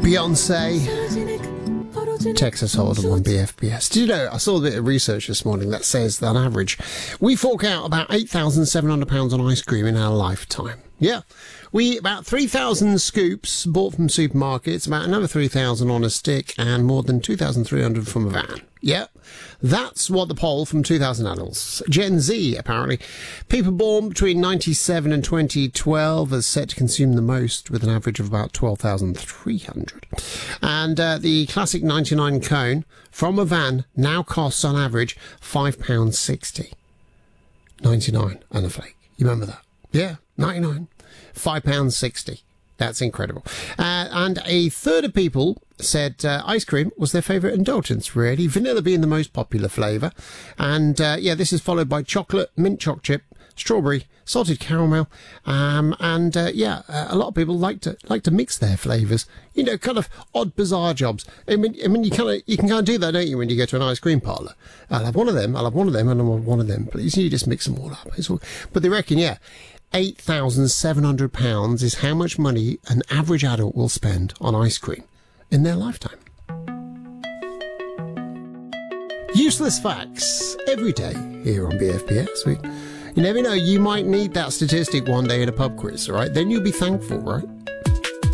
Beyonce, Texas Hold'em on BFBS. Do you know, I saw a bit of research this morning that says that on average we fork out about £8,700 on ice cream in our lifetime. Yeah. We eat about 3,000 scoops bought from supermarkets, about another 3,000 on a stick, and more than 2,300 from a van. Yep. That's what the poll from 2,000 adults. Gen Z, apparently. People born between 97 and 2012 are set to consume the most, with an average of about 12,300. And the classic 99 cone from a van now costs on average £5.60. 99 and a flake. You remember that? Yeah, 99. £5.60. That's incredible. And a third of people said ice cream was their favourite indulgence, really. Vanilla being the most popular flavour. And, this is followed by chocolate, mint choc chip, strawberry, salted caramel. A lot of people like to mix their flavours. You know, kind of odd, bizarre jobs. I mean, you can kind of do that, don't you, when you go to an ice cream parlour? I'll have one of them, and I'll have one of them, please. You just mix them all up. But they reckon, £8,700 is how much money an average adult will spend on ice cream in their lifetime. Useless facts every day here on BFBS. You never know, you might need that statistic one day in a pub quiz, all right? Then you'll be thankful, right?